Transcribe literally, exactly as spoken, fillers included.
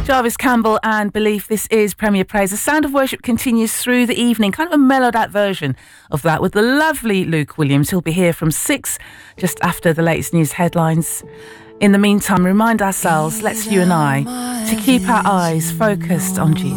Jarvis Campbell and Belief. This is Premier Praise. The sound of worship continues through the evening, kind of a mellowed out version of that with the lovely Luke Williams, who'll be here from six, just after the latest news headlines. In the meantime, remind ourselves, let's you and I, to keep our eyes focused on Jesus.